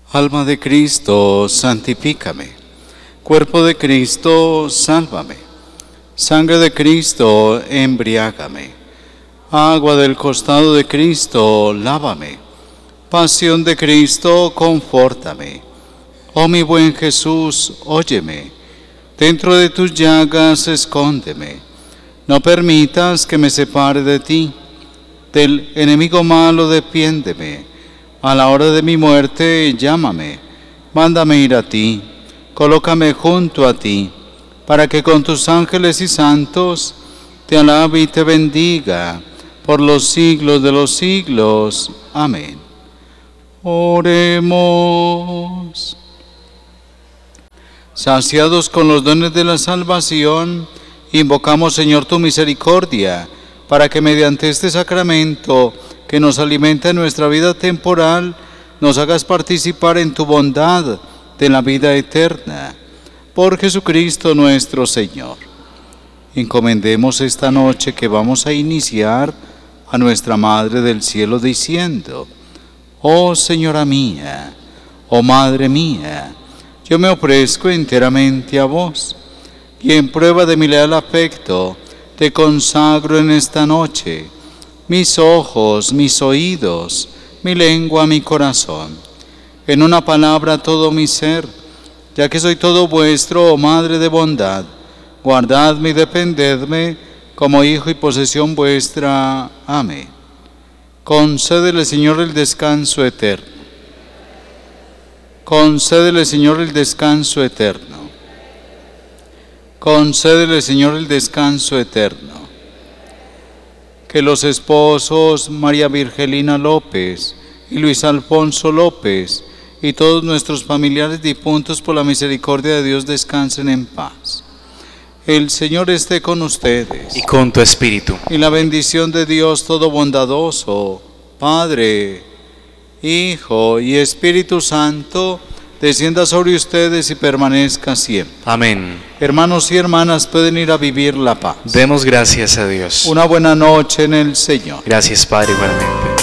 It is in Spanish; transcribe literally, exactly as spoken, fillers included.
Alma de Cristo, santifícame. Cuerpo de Cristo, sálvame. Sangre de Cristo, embriágame. Agua del costado de Cristo, lávame. Pasión de Cristo, confórtame. Oh mi buen Jesús, óyeme. Dentro de tus llagas, escóndeme. No permitas que me separe de ti. Del enemigo malo, defiéndeme. A la hora de mi muerte, llámame. Mándame ir a ti. Colócame junto a ti, para que con tus ángeles y santos te alabe y te bendiga por los siglos de los siglos. Amén. Oremos. Saciados con los dones de la salvación, invocamos, Señor, tu misericordia, para que mediante este sacramento que nos alimenta en nuestra vida temporal, nos hagas participar en tu bondad de la vida eterna. Por Jesucristo nuestro Señor. Encomendemos esta noche que vamos a iniciar a nuestra Madre del Cielo diciendo: Oh Señora mía, oh Madre mía, yo me ofrezco enteramente a vos, y en prueba de mi leal afecto, te consagro en esta noche mis ojos, mis oídos, mi lengua, mi corazón, en una palabra todo mi ser, ya que soy todo vuestro, oh Madre de bondad. Guardadme y defendedme como hijo y posesión vuestra. Amén. Concédele, Señor, el descanso eterno. Concédele, Señor, el descanso eterno. Concédele, Señor, el descanso eterno. Que los esposos María Virgelina López y Luis Alfonso López y todos nuestros familiares difuntos por la misericordia de Dios descansen en paz. El Señor esté con ustedes. Y con tu espíritu. Y la bendición de Dios todo bondadoso, Padre, Hijo y Espíritu Santo, descienda sobre ustedes y permanezca siempre. Amén. Hermanos y hermanas, pueden ir a vivir la paz. Demos gracias a Dios. Una buena noche en el Señor. Gracias, Padre, igualmente.